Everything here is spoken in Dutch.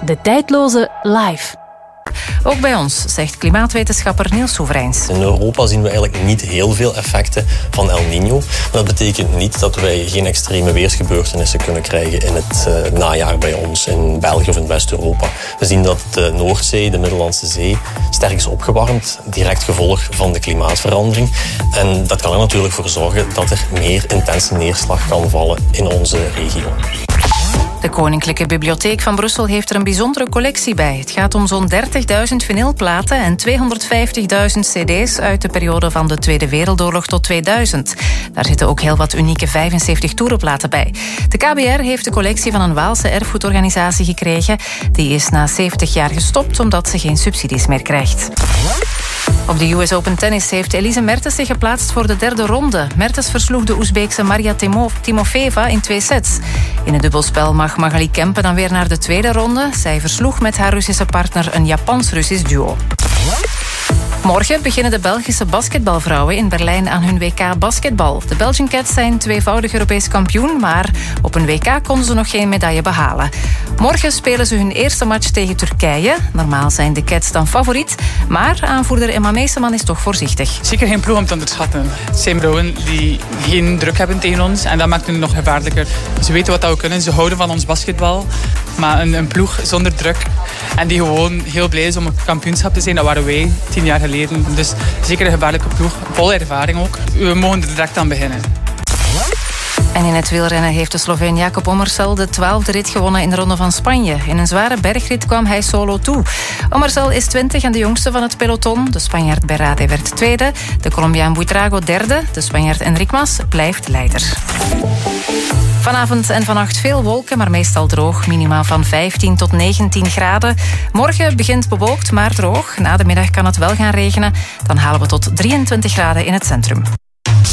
De tijdloze live. Ook bij ons, zegt klimaatwetenschapper Niels Soevereins. In Europa zien we eigenlijk niet heel veel effecten van El Niño. Maar dat betekent niet dat wij geen extreme weersgebeurtenissen kunnen krijgen in het najaar bij ons, in België of in West-Europa. We zien dat de Noordzee, de Middellandse Zee, sterk is opgewarmd, direct gevolg van de klimaatverandering. En dat kan er natuurlijk voor zorgen dat er meer intense neerslag kan vallen in onze regio. De Koninklijke Bibliotheek van Brussel heeft er een bijzondere collectie bij. Het gaat om zo'n 30.000 vinylplaten en 250.000 cd's uit de periode van de Tweede Wereldoorlog tot 2000. Daar zitten ook heel wat unieke 75 toerenplaten bij. De KBR heeft de collectie van een Waalse erfgoedorganisatie gekregen. Die is na 70 jaar gestopt omdat ze geen subsidies meer krijgt. Op de US Open Tennis heeft Elise Mertens zich geplaatst voor de derde ronde. Mertens versloeg de Oezbeekse Maria Timofeeva in 2 sets. In het dubbelspel mag Magali Kempen dan weer naar de tweede ronde. Zij versloeg met haar Russische partner een Japans-Russisch duo. Morgen beginnen de Belgische basketbalvrouwen in Berlijn aan hun WK basketbal. De Belgian Cats zijn tweevoudig Europees kampioen, maar op een WK konden ze nog geen medaille behalen. Morgen spelen ze hun eerste match tegen Turkije. Normaal zijn de Cats dan favoriet, maar aanvoerder Emma Meeseman is toch voorzichtig. Zeker geen ploeg om te onderschatten. Het zijn vrouwen die geen druk hebben tegen ons en dat maakt het nog gevaarlijker. Ze weten wat we kunnen, ze houden van ons basketbal, maar een ploeg zonder druk en die gewoon heel blij is om op het kampioenschap te zijn, dat waren wij 10 jaar geleden. Dus zeker een gevaarlijke ploeg, vol ervaring ook. We mogen er direct aan beginnen. En in het wielrennen heeft de Sloveen Jakob Ommersel de 12e rit gewonnen in de Ronde van Spanje. In een zware bergrit kwam hij solo toe. Ommersel is 20 en de jongste van het peloton. De Spanjaard Berrade werd tweede, de Colombiaan Buitrago derde. De Spanjaard Enric Mas blijft leider. Vanavond en vannacht veel wolken, maar meestal droog. Minimaal van 15 tot 19 graden. Morgen begint bewolkt, maar droog. Na de middag kan het wel gaan regenen. Dan halen we tot 23 graden in het centrum.